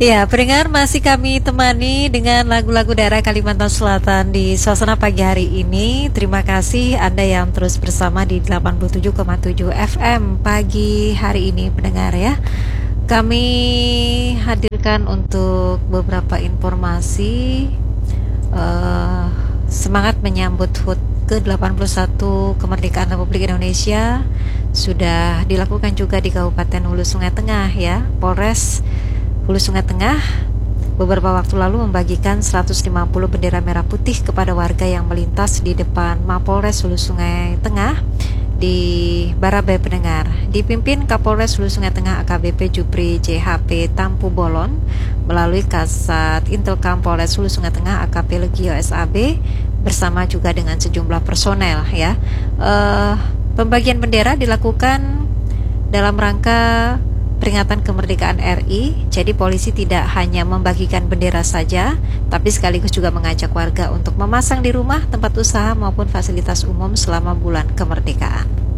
Ya, pendengar masih kami temani dengan lagu-lagu daerah Kalimantan Selatan di suasana pagi hari ini. Terima kasih Anda yang terus bersama di 87,7 FM pagi hari ini, pendengar ya. Kami hadirkan untuk beberapa informasi semangat menyambut HUT ke-81 kemerdekaan Republik Indonesia sudah dilakukan juga di Kabupaten Hulu Sungai Tengah ya. Polres Hulu Sungai Tengah beberapa waktu lalu membagikan 150 bendera merah putih kepada warga yang melintas di depan Mapolres Hulu Sungai Tengah di Barabai, pendengar. Dipimpin Kapolres Hulu Sungai Tengah AKBP Jupri JHP Tampu Bolon melalui Kasat Intelkam Polres Hulu Sungai Tengah AKP Legio SAB bersama juga dengan sejumlah personel ya. Pembagian bendera dilakukan dalam rangka peringatan kemerdekaan RI. Jadi polisi tidak hanya membagikan bendera saja, tapi sekaligus juga mengajak warga untuk memasang di rumah, tempat usaha maupun fasilitas umum selama bulan kemerdekaan.